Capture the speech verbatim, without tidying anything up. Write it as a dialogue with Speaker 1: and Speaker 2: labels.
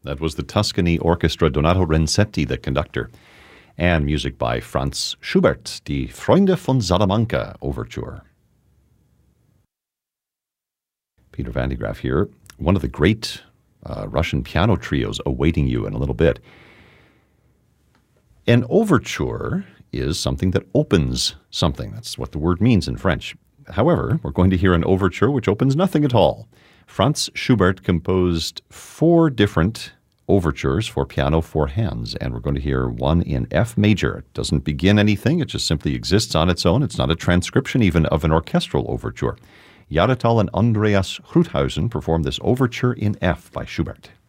Speaker 1: That was the Tuscany Orchestra, Donato Renzetti, the conductor, and music by Franz Schubert, Die Freunde von Salamanca Overture. Peter Van de Graaff here. One of the great uh, Russian piano trios awaiting you in a little bit. An overture is something that opens something. That's what the word means in French. However, we're going to hear an overture which opens nothing at all. Franz Schubert composed four different overtures for piano four hands, and we're going to hear one in F major. It doesn't begin anything. It just simply exists on its own. It's not a transcription even of an orchestral overture. Jahretal and Andreas Gruthuysen performed this overture in F by Schubert.